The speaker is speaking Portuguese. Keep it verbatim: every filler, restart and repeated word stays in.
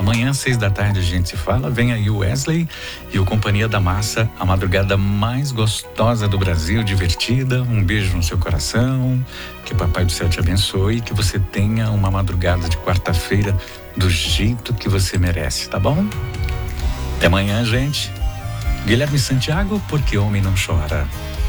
Amanhã, seis da tarde, a gente se fala. Vem aí o Wesley e o Companhia da Massa, a madrugada mais gostosa do Brasil, divertida. Um beijo no seu coração, que o Papai do Céu te abençoe, que você tenha uma madrugada de quarta-feira do jeito que você merece, tá bom? Até amanhã, gente. Guilherme Santiago, porque homem não chora.